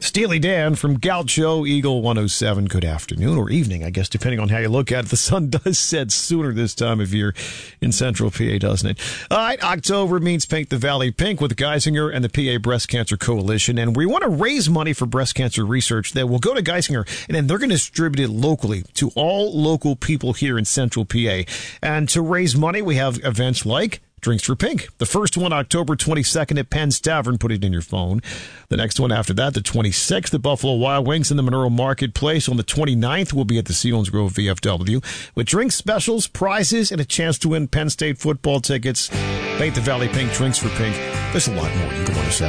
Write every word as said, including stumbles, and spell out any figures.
Steely Dan from Gaucho, Eagle one oh seven. Good afternoon or evening, I guess, depending on how you look at it. The sun does set sooner this time of year in Central P A, doesn't it? All right, October means Paint the Valley Pink with Geisinger and the P A Breast Cancer Coalition. And we want to raise money for breast cancer research that will go to Geisinger, and then they're going to distribute it locally to all local people here in Central P A. And to raise money, we have events like Drinks for Pink. The first one, October twenty-second at Penn's Tavern. Put it in your phone. The next one after that, the twenty-sixth at Buffalo Wild Wings in the Monroe Marketplace. On the twenty-ninth, we'll be at the Selinsgrove V F W with drink specials, prizes, and a chance to win Penn State football tickets. Paint the Valley Pink, Drinks for Pink. There's a lot more. You can go on to